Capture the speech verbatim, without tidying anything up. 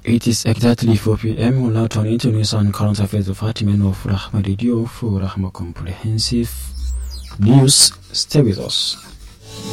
It is exactly four p m We'll now turn into news and current affairs of Fatima of Rahma Radio for Rahma Comprehensive News. Stay with us.